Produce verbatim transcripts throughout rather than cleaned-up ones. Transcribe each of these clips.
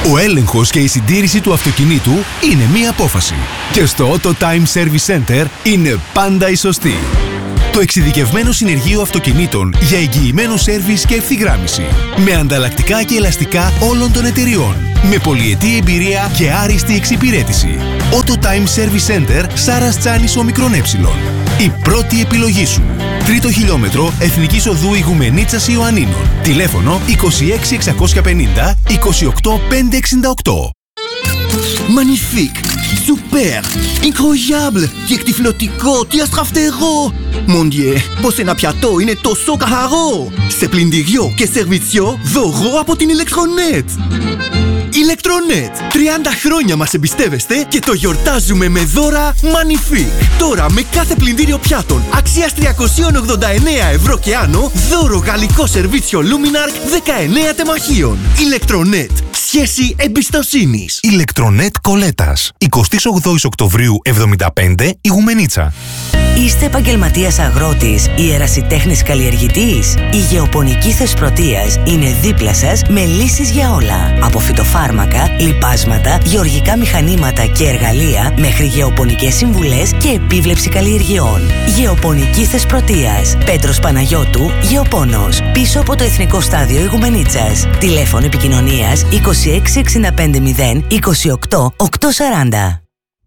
Ο έλεγχος και η συντήρηση του αυτοκινήτου είναι μία απόφαση. Και στο Auto Time Service Center είναι πάντα η σωστή. Το εξειδικευμένο συνεργείο αυτοκινήτων για εγγυημένο σέρβις και ευθυγράμμιση. Με ανταλλακτικά και ελαστικά όλων των εταιριών. Με πολυετή εμπειρία και άριστη εξυπηρέτηση. Auto Time Service Center Σάρας Τσάνης Ομικρόν Έψιλον. Η πρώτη επιλογή σου. Τρίτο χιλιόμετρο Εθνικής Οδού Ηγουμενίτσας Ιωαννίνων. Τηλέφωνο είκοσι έξι εξακόσια πενήντα είκοσι οκτώ πεντακόσια εξήντα οκτώ. Magnifique, super, incroyable, τι εκτυφλωτικό, τι αστραφτερό. Mon Dieu, πως ένα πιατό είναι τόσο καθαρό. Σε πλυντήριο και σερβιτσιό δώρο από την Electronet. Electronet, τριάντα χρόνια μας εμπιστεύεστε και το γιορτάζουμε με δώρα Magnifique. Τώρα με κάθε πλυντήριο πιάτων αξίας τριακόσια ογδόντα εννέα ευρώ και άνω, δώρο γαλλικό σερβίτσιο Luminark δεκαεννέα τεμαχίων. Electronet, σχέση εμπιστοσύνης. Electronet Κολέτας, εικοστή όγδοη Οκτωβρίου εβδομήντα πέντε, Ηγουμενίτσα. Είστε επαγγελματίας αγρότης ή ερασιτέχνης καλλιεργητής? Η Γεωπονική Θεσπρωτείας είναι δίπλα σας με λύσεις για όλα. Από φυτοφάρμακα, λιπάσματα, γεωργικά μηχανήματα και εργαλεία μέχρι γεωπονικές συμβουλές και επίβλεψη καλλιεργειών. Γεωπονική Θεσπρωτείας. Πέτρος Παναγιώτου, Γεωπόνος. Πίσω από το Εθνικό Στάδιο Ηγουμενίτσας. Τηλέφωνο επικοινωνίας είκοσι έξι εξήντα πέντε μηδέν είκοσι οκτώ οκτακόσια σαράντα.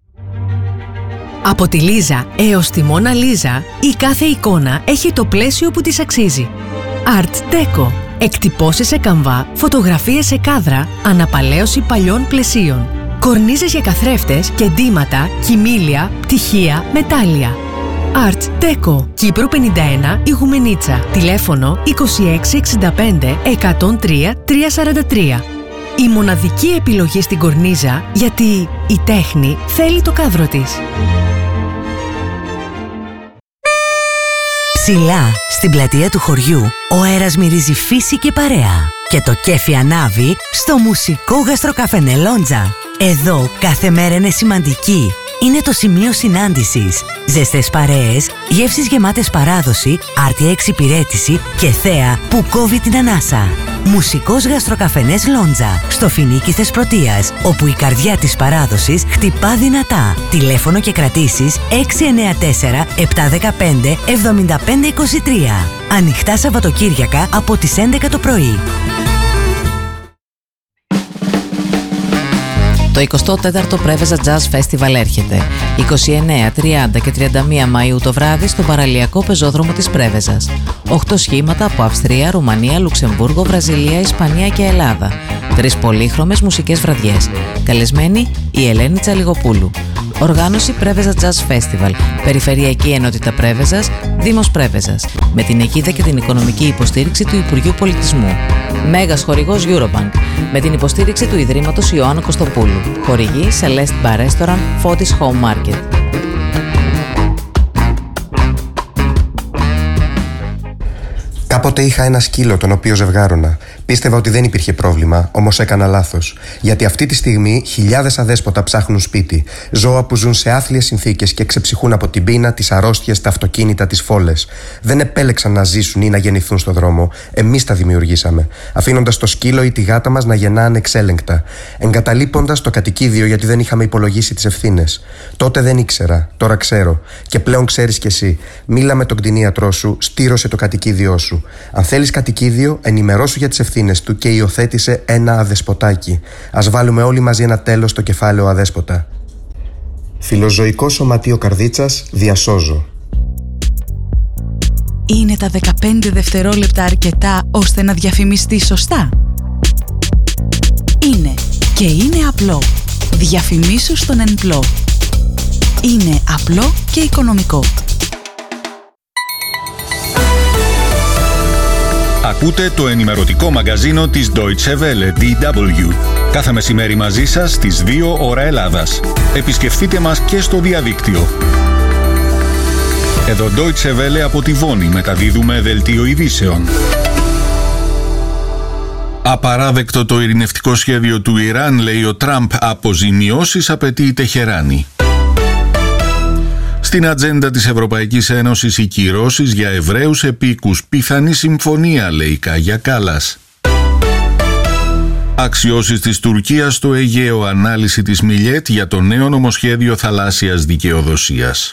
Από τη Λίζα έως τη Μόνα Λίζα, η κάθε εικόνα έχει το πλαίσιο που της αξίζει. Art Deco. Εκτυπώσεις σε καμβά, φωτογραφίες σε κάδρα, αναπαλαίωση παλιών πλαισίων. Κορνίζες για καθρέφτες και ντύματα, κοιμήλια, πτυχία, μετάλλια. Art Deco. Κύπρου πενήντα ένα, Ηγουμενίτσα. Τηλέφωνο είκοσι έξι εξήντα πέντε εκατόν τρία τριακόσια σαράντα τρία. Η μοναδική επιλογή στην κορνίζα, γιατί η τέχνη θέλει το κάδρο της. Ψηλά, στην πλατεία του χωριού, ο αέρας μυρίζει φύση και παρέα. Και το κέφι ανάβει στο μουσικό γαστροκαφενέ Λόντζα. Εδώ κάθε μέρα είναι σημαντική. Είναι το σημείο συνάντησης. Ζεστές παρέες, γεύσεις γεμάτες παράδοση, άρτια εξυπηρέτηση και θέα που κόβει την ανάσα. Μουσικός γαστροκαφενές Λόντζα, στο Φινίκι Θεσπρωτείας, όπου η καρδιά της παράδοσης χτυπά δυνατά. Τηλέφωνο και κρατήσεις έξι εννέα τέσσερα επτά ένα πέντε εβδομήντα πέντε είκοσι τρία. Ανοιχτά Σαββατοκύριακα από τις έντεκα το πρωί. Το εικοστό τέταρτο Πρέβεζα Jazz Festival έρχεται. είκοσι εννέα, τριάντα και τριάντα μία Μαΐου το βράδυ στον παραλιακό πεζόδρομο της Πρέβεζας. Οχτώ σχήματα από Αυστρία, Ρουμανία, Λουξεμβούργο, Βραζιλία, Ισπανία και Ελλάδα. Τρεις πολύχρωμες μουσικές βραδιές. Καλεσμένη η Ελένη Τσαλιγοπούλου. Οργάνωση Πρέβεζα Jazz Festival. Περιφερειακή Ενότητα Πρέβεζας, Δήμος Πρέβεζας. Με την αιγίδα και την οικονομική υποστήριξη του Υπουργείου Πολιτισμού. Μέγας χορηγός Eurobank. Με την υποστήριξη του Ιδρύματος Ιωάννου Κωστοπούλου. Χορηγή Celeste Bar Restaurant, Fotis Home Market. Κάποτε είχα ένα σκύλο τον οποίο ζευγάρωνα. Πίστευα ότι δεν υπήρχε πρόβλημα, όμως έκανα λάθος. Γιατί αυτή τη στιγμή χιλιάδες αδέσποτα ψάχνουν σπίτι. Ζώα που ζουν σε άθλιες συνθήκες και ξεψυχούν από την πείνα, τις αρρώστιες, τα αυτοκίνητα, τις φόλες. Δεν επέλεξαν να ζήσουν ή να γεννηθούν στο δρόμο. Εμείς τα δημιουργήσαμε. Αφήνοντας το σκύλο ή τη γάτα μας να γεννά ανεξέλεγκτα. Εγκαταλείποντας το κατοικίδιο γιατί δεν είχαμε υπολογίσει τις ευθύνες. Τότε δεν ήξερα, τώρα ξέρω. Και πλέον ξέρεις κι εσύ. Μίλα με τον κτηνίατρό σου, στήρωσε το κατοικίδιό σου. Αν θέλεις κατοικίδιο, ενημερώσου για τις ευθύνες του και υιοθέτησε ένα αδεσποτάκι. Ας βάλουμε όλοι μαζί ένα τέλος στο κεφάλαιο αδέσποτα. Φιλοζωικό Σωματείο Καρδίτσας, διασώζω. Είναι τα δεκαπέντε δευτερόλεπτα αρκετά ώστε να διαφημιστεί σωστά? Είναι και είναι απλό. Διαφημίσου στον Ενπλό. Είναι απλό και οικονομικό. Ακούτε το ενημερωτικό μαγκαζίνο της Deutsche Welle, ντι ντάμπλιου. Κάθε μεσημέρι μαζί σας στις δύο ώρα Ελλάδας. Επισκεφτείτε μας και στο διαδίκτυο. Εδώ Deutsche Welle από τη Βόνη μεταδίδουμε δελτίο ειδήσεων. Απαράδεκτο το ειρηνευτικό σχέδιο του Ιράν, λέει ο Τραμπ, αποζημιώσεις απαιτεί η Τεχεράνη. Στην ατζέντα της Ευρωπαϊκής Ένωσης οι κυρώσεις για Εβραίους επίκους. Πιθανή συμφωνία, λέει Κάγια Κάλλας. Αξιώσεις της Τουρκίας στο Αιγαίο, ανάλυση της Μιλιέτ για το νέο νομοσχέδιο θαλάσσιας δικαιοδοσίας.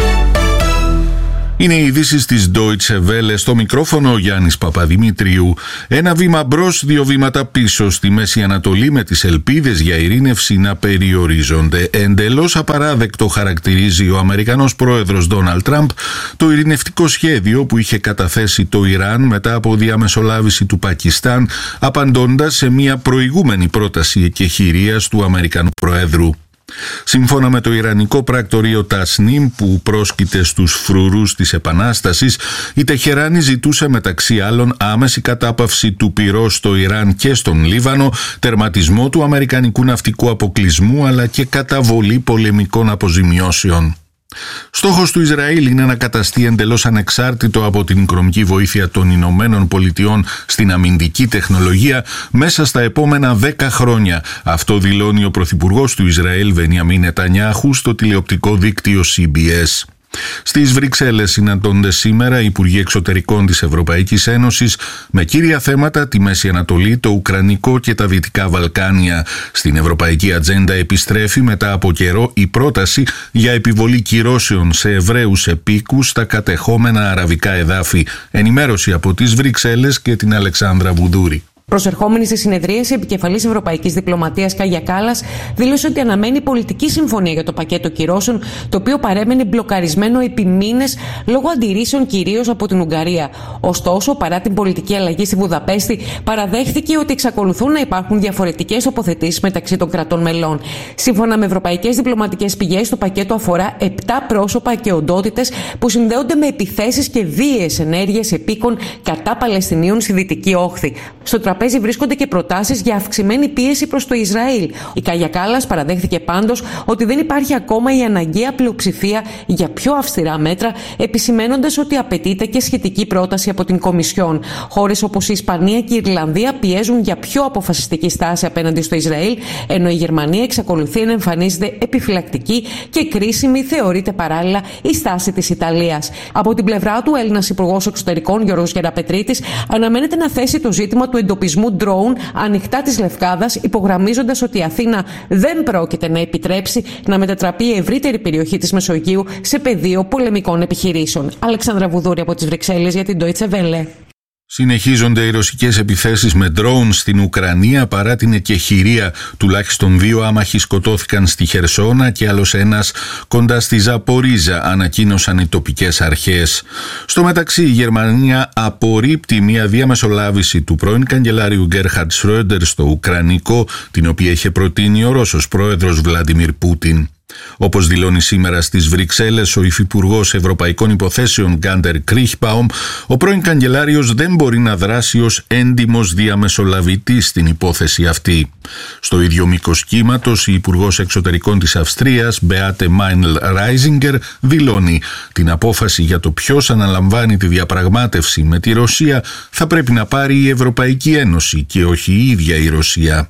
Είναι οι ειδήσεις της Deutsche Welle, στο μικρόφωνο ο Γιάννης Παπαδημητρίου. Ένα βήμα μπρος, δύο βήματα πίσω στη Μέση Ανατολή, με τις ελπίδες για ειρήνευση να περιορίζονται. Εντελώς απαράδεκτο χαρακτηρίζει ο Αμερικανός πρόεδρος Ντόναλντ Τραμπ το ειρηνευτικό σχέδιο που είχε καταθέσει το Ιράν μετά από διαμεσολάβηση του Πακιστάν, απαντώντας σε μια προηγούμενη πρόταση εκεχηρίας του Αμερικανού Προέδρου. Σύμφωνα με το Ιρανικό πρακτορείο Τασνίμ, που πρόσκειται στους φρουρούς της Επανάστασης, η Τεχεράνη ζητούσε μεταξύ άλλων άμεση κατάπαυση του πυρός στο Ιράν και στον Λίβανο, τερματισμό του αμερικανικού ναυτικού αποκλεισμού αλλά και καταβολή πολεμικών αποζημιώσεων. Στόχος του Ισραήλ είναι να καταστεί εντελώς ανεξάρτητο από την οικονομική βοήθεια των Ηνωμένων Πολιτειών στην αμυντική τεχνολογία μέσα στα επόμενα δέκα χρόνια. Αυτό δηλώνει ο πρωθυπουργός του Ισραήλ, Μπενιαμίν Νετανιάχου, στο τηλεοπτικό δίκτυο σι μπι ες. Στις Βρυξέλλες συναντώνται σήμερα οι Υπουργοί Εξωτερικών της Ευρωπαϊκής Ένωσης με κύρια θέματα τη Μέση Ανατολή, το Ουκρανικό και τα Δυτικά Βαλκάνια. Στην ευρωπαϊκή ατζέντα επιστρέφει μετά από καιρό η πρόταση για επιβολή κυρώσεων σε Εβραίους επίκους στα κατεχόμενα αραβικά εδάφη. Ενημέρωση από τις Βρυξέλλες και την Αλεξάνδρα Βουδούρη. Προσερχόμενη στη συνεδρίαση, επικεφαλής Ευρωπαϊκής Διπλωματίας Κάγια Κάλλας δήλωσε ότι αναμένει πολιτική συμφωνία για το πακέτο κυρώσεων, το οποίο παρέμενε μπλοκαρισμένο επί μήνες λόγω αντιρρήσεων κυρίως από την Ουγγαρία. Ωστόσο, παρά την πολιτική αλλαγή στη Βουδαπέστη, παραδέχθηκε ότι εξακολουθούν να υπάρχουν διαφορετικές τοποθετήσεις μεταξύ των κρατών μελών. Σύμφωνα με ευρωπαϊκές διπλωματικές πηγές, το πακέτο αφορά επτά πρόσωπα και οντότητες που συνδέονται με επιθέσεις και βίαιες ενέργειες επίκων κατά Παλαιστινίων στη Δυτική Όχθη. Στο τραπέζι βρίσκονται και προτάσεις για αυξημένη πίεση προς το Ισραήλ. Η Κάγια Κάλλας παραδέχθηκε πάντως ότι δεν υπάρχει ακόμα η αναγκαία πλειοψηφία για πιο αυστηρά μέτρα, επισημαίνοντας ότι απαιτείται και σχετική πρόταση από την Κομισιόν. Χώρες όπως η Ισπανία και η Ιρλανδία πιέζουν για πιο αποφασιστική στάση απέναντι στο Ισραήλ, ενώ η Γερμανία εξακολουθεί να εμφανίζεται επιφυλακτική και κρίσιμη θεωρείται παράλληλα η στάση της Ιταλίας. Από την πλευρά του, ο Έλληνας Υπουργός Εξωτερικών Γιώργος Γεραπετρίτης αναμένεται να θέσει το ζήτημα του εντοπισμού ντρόουν ανοιχτά της Λευκάδας, υπογραμμίζοντας ότι η Αθήνα δεν πρόκειται να επιτρέψει να μετατραπεί η ευρύτερη περιοχή της Μεσογείου σε πεδίο πολεμικών επιχειρήσεων. Αλεξάνδρα Βουδούρη από τις Βρυξέλλες για την Deutsche Welle. Συνεχίζονται οι ρωσικές επιθέσεις με ντρόουν στην Ουκρανία παρά την εκεχηρία. Τουλάχιστον δύο άμαχοι σκοτώθηκαν στη Χερσόνα και άλλος ένας κοντά στη Ζαπορίζα, ανακοίνωσαν οι τοπικές αρχές. Στο μεταξύ, η Γερμανία απορρίπτει μια διαμεσολάβηση του πρώην καγκελάριου Γκέρχαρτ Σρόντερ στο Ουκρανικό, την οποία είχε προτείνει ο Ρώσος πρόεδρος Βλαντιμίρ Πούτιν. Όπως δηλώνει σήμερα στις Βρυξέλλες ο Υφυπουργός Ευρωπαϊκών Υποθέσεων Γκάντερ Κρίχπαουμ, ο πρώην καγκελάριος δεν μπορεί να δράσει ως έντιμος διαμεσολαβητής στην υπόθεση αυτή. Στο ίδιο μήκος κύματος, η Υπουργός Εξωτερικών της Αυστρίας, Μπεάτε Μάινλ Ράιζιγκερ, δηλώνει την απόφαση για το ποιος αναλαμβάνει τη διαπραγμάτευση με τη Ρωσία θα πρέπει να πάρει η Ευρωπαϊκή Ένωση και όχι η ίδια η Ρωσία.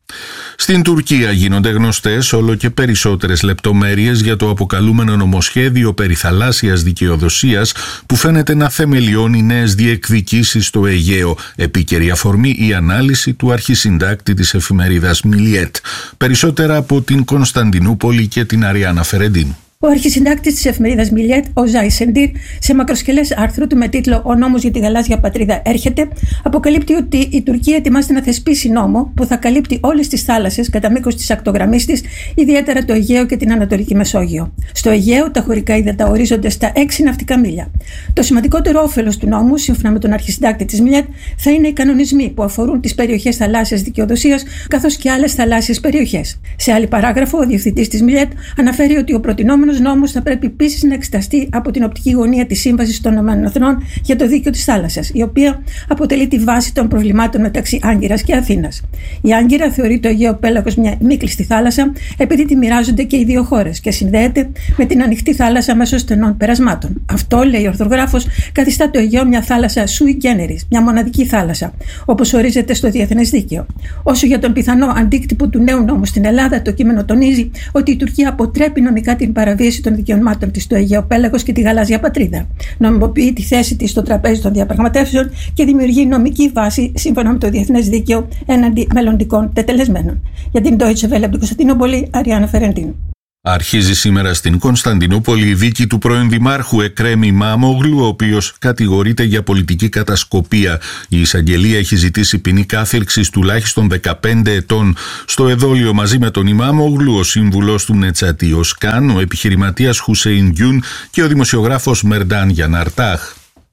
Στην Τουρκία γίνονται γνωστές όλο και περισσότερες λεπτομέρειες για το αποκαλούμενο νομοσχέδιο περί θαλάσσιας δικαιοδοσίας που φαίνεται να θεμελιώνει νέες διεκδικήσεις στο Αιγαίο. Επίκαιρη αφορμή η ανάλυση του αρχισυντάκτη της εφημερίδας Μιλιέτ. Περισσότερα από την Κωνσταντινούπολη και την Αριάννα Φερεντίν. Ο αρχισυντάκτης της εφημερίδας Μιλιέτ, ο Ζάι Σεντήρ, σε μακροσκελές άρθρο του με τίτλο «Ο νόμος για τη γαλάζια πατρίδα έρχεται», αποκαλύπτει ότι η Τουρκία ετοιμάζεται να θεσπίσει νόμο που θα καλύπτει όλες τις θάλασσες κατά μήκος της ακτογραμμής της, ιδιαίτερα το Αιγαίο και την Ανατολική Μεσόγειο. Στο Αιγαίο, τα χωρικά ύδατα ορίζονται στα έξι ναυτικά μίλια. Το σημαντικότερο όφελος του νόμου, σύμφωνα με τον αρχισυντάκτη της Μιλιέτ, θα είναι οι κανονισμοί που αφορούν τις περιοχές θαλάσσιας δικαιοδοσίας καθώς και άλλες θαλάσσιες περιοχές. Σε άλλη παράγραφο, ο διευθυντής της Μιλιέτ αναφέρει ότι ο προτινόμενος νόμος θα πρέπει επίσης να εξεταστεί από την οπτική γωνία της Σύμβασης των ΗΠΑ για το Δίκαιο της Θάλασσας, η οποία αποτελεί τη βάση των προβλημάτων μεταξύ Άγκυρας και Αθήνας. Η Άγκυρα θεωρεί το Αιγαίο πέλαγος μια μη κλειστή θάλασσα, επειδή τη μοιράζονται και οι δύο χώρες και συνδέεται με την ανοιχτή θάλασσα μέσω στενών περασμάτων. Αυτό, λέει ο ορθογράφος, καθιστά το Αιγαίο μια θάλασσα sui generis, μια μοναδική θάλασσα, όπως ορίζεται στο διεθνές δίκαιο. Όσο για τον πιθανό αντίκτυπο του νέου νόμου στην Ελλάδα, το κείμενο τονίζει ότι η Τουρκία αποτρέπει νομικά την παραβίαση παραβίαση των δικαιωμάτων της στο Αιγαίο Πέλαγος και τη γαλάζια πατρίδα. Νομιμοποιεί τη θέση της στο τραπέζι των διαπραγματεύσεων και δημιουργεί νομική βάση σύμφωνα με το διεθνές δίκαιο έναντι μελλοντικών τετελεσμένων. Για την Deutsche Welle από την Κωνσταντινούπολη, Αριάννα Φερεντίνου. Αρχίζει σήμερα στην Κωνσταντινούπολη η δίκη του πρώην δημάρχου Εκρέμ Ιμάμογλου, ο οποίος κατηγορείται για πολιτική κατασκοπία. Η εισαγγελία έχει ζητήσει ποινή κάθυρξης τουλάχιστον δεκαπέντε ετών. Στο εδόλιο μαζί με τον Ιμάμογλου, ο σύμβουλος του Νετσατί Οσκάν, ο επιχειρηματίας Χουσέιν Γκιούν και ο δημοσιογράφος Μερντάν Γιαναρτάχ.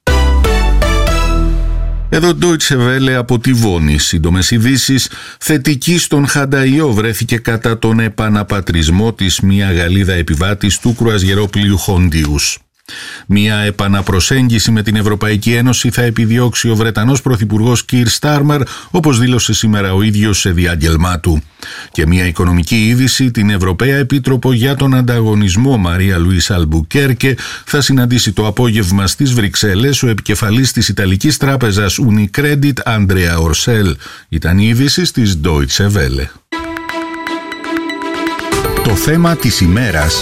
Εδώ Deutsche Welle από τη Βόνη. Σύντομες ειδήσεις. Θετική στον Χανταϊό βρέθηκε κατά τον επαναπατρισμό της μια Γαλλίδα επιβάτης του κρουαζιερόπλοιου Χόντιους. Μια επαναπροσέγγιση με την Ευρωπαϊκή Ένωση θα επιδιώξει ο Βρετανός Πρωθυπουργός Κίρ Στάρμερ, όπως δήλωσε σήμερα ο ίδιος σε διάγγελμά του. Και μια οικονομική είδηση, την Ευρωπαία Επίτροπο για τον Ανταγωνισμό Μαρία Λουίσα Αλμπουκέρκε θα συναντήσει το απόγευμα στις Βρυξέλλες ο επικεφαλής της Ιταλικής Τράπεζας Unicredit Andrea Orcel. Ήταν η είδηση της Deutsche Welle. Το θέμα της ημέρας.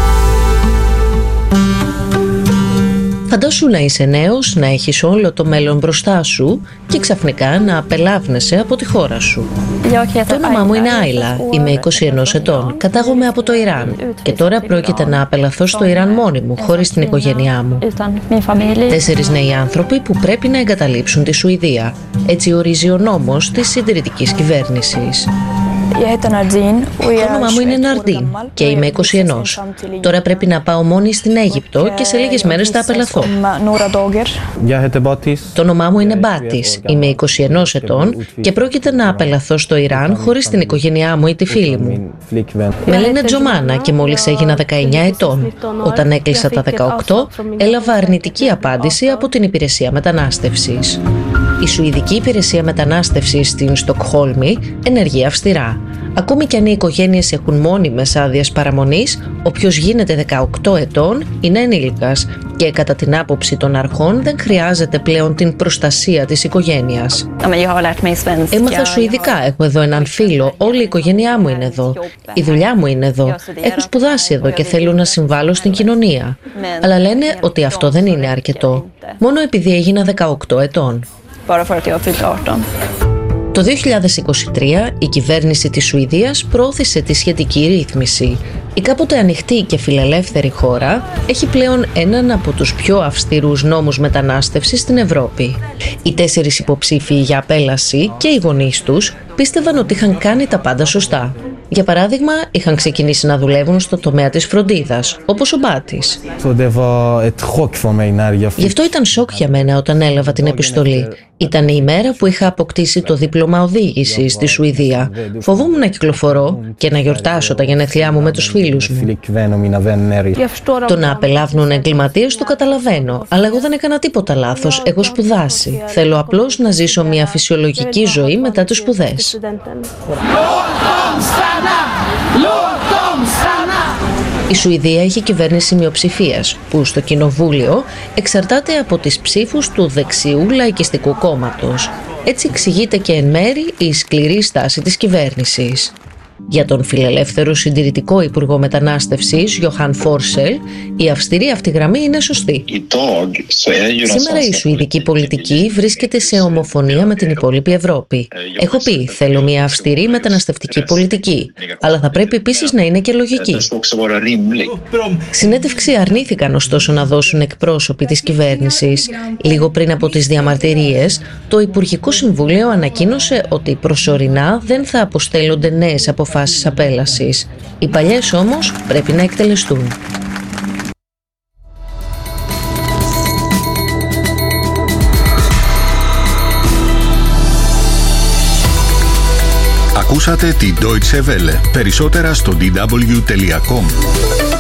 Φαντάσου να είσαι νέος, να έχεις όλο το μέλλον μπροστά σου και ξαφνικά να απελάβνεσαι από τη χώρα σου. Το όνομά μου είναι Άιλα, είμαι είκοσι ένα ετών, κατάγομαι από το Ιράν και τώρα πρόκειται να απελαθώ στο Ιράν μόνη μου, χωρίς την οικογένειά μου. Τέσσερις νέοι άνθρωποι που πρέπει να εγκαταλείψουν τη Σουηδία. Έτσι ορίζει ο νόμος της συντηρητικής κυβέρνησης. Το όνομά μου είναι Ναρντίν και είμαι είκοσι ένα. Τώρα πρέπει να πάω μόνη στην Αίγυπτο και σε λίγες μέρες θα απελαθώ. Το όνομά μου είναι Μπάτης, είμαι είκοσι ένα ετών και πρόκειται να απελαθώ στο Ιράν χωρίς την οικογένειά μου ή τη φίλη μου. Με λένε Τζομάνα και μόλις έγινα δεκαεννιά ετών. Όταν έκλεισα τα δεκαοκτώ, έλαβα αρνητική απάντηση από την υπηρεσία μετανάστευσης. Η Σουηδική Υπηρεσία Μετανάστευσης στην Στοκχόλμη ενεργεί αυστηρά. Ακόμη κι αν οι οικογένειες έχουν μόνιμες άδειες παραμονής, όποιος γίνεται δεκαοκτώ ετών είναι ενήλικας και κατά την άποψη των αρχών δεν χρειάζεται πλέον την προστασία της οικογένειας. Έμαθα σουηδικά, έχω εδώ έναν φίλο, όλη η οικογένειά μου είναι εδώ. Η δουλειά μου είναι εδώ. Έχω σπουδάσει εδώ και θέλω να συμβάλλω στην κοινωνία. Αλλά λένε ότι αυτό δεν είναι αρκετό. Μόνο επειδή έγινα δεκαοκτώ ετών. Το δύο χιλιάδες είκοσι τρία η κυβέρνηση της Σουηδίας προώθησε τη σχετική ρύθμιση. Η κάποτε ανοιχτή και φιλελεύθερη χώρα έχει πλέον έναν από τους πιο αυστηρούς νόμους μετανάστευσης στην Ευρώπη. Οι τέσσερις υποψήφιοι για απέλαση και οι γονείς τους πίστευαν ότι είχαν κάνει τα πάντα σωστά. Για παράδειγμα, είχαν ξεκινήσει να δουλεύουν στο τομέα της φροντίδας, όπως ο Μπάτης. Γι' αυτό ήταν σοκ για μένα όταν έλαβα την επιστολή. Ήταν η ημέρα που είχα αποκτήσει το δίπλωμα οδήγησης στη Σουηδία. Φοβόμουν να κυκλοφορώ και να γιορτάσω τα γενέθλιά μου με τους φίλους μου. Το να απελάβνουν εγκληματίες το καταλαβαίνω, αλλά εγώ δεν έκανα τίποτα λάθος. Έχω σπουδάσει. Θέλω απλώς να ζήσω μια φυσιολογική ζωή μετά τις σπουδές. Η Σουηδία έχει κυβέρνηση μειοψηφίας, που στο κοινοβούλιο εξαρτάται από τις ψήφους του δεξιού λαϊκιστικού κόμματος. Έτσι εξηγείται και εν μέρη η σκληρή στάση της κυβέρνησης. Για τον φιλελεύθερο συντηρητικό Υπουργό Μετανάστευσης, Γιοχάν Φόρσελ, η αυστηρή αυτή γραμμή είναι σωστή. Σήμερα η σουηδική πολιτική βρίσκεται σε ομοφωνία με την υπόλοιπη Ευρώπη. Έχω πει, θέλω μια αυστηρή μεταναστευτική πολιτική, αλλά θα πρέπει επίσης να είναι και λογική. Συνέντευξη αρνήθηκαν ωστόσο να δώσουν εκπρόσωποι της κυβέρνησης. Λίγο πριν από τις διαμαρτυρίες, το Υπουργικό Συμβούλιο ανακοίνωσε ότι προσωρινά δεν θα αποστέλλονται νέες αποφάσεις απέλασης. Οι παλιές όμως πρέπει να εκτελεστούν. Ακούσατε τη Deutsche Welle. Περισσότερα στο ντι ντάμπλιου τελεία κομ.